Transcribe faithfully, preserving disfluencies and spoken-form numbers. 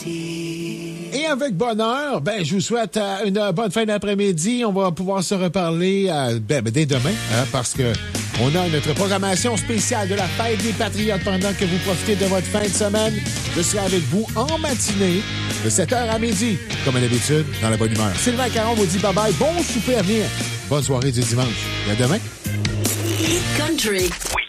Et avec bonheur, ben, je vous souhaite euh, une bonne fin d'après-midi. On va pouvoir se reparler euh, ben, ben, dès demain, hein, parce que on a notre programmation spéciale de la Fête des Patriotes pendant que vous profitez de votre fin de semaine. Je serai avec vous en matinée de sept heures à midi, comme à l'habitude, dans la bonne humeur. Sylvain Caron vous dit bye-bye. Bon souper à venir. Bonne soirée du dimanche. Et à demain. Country.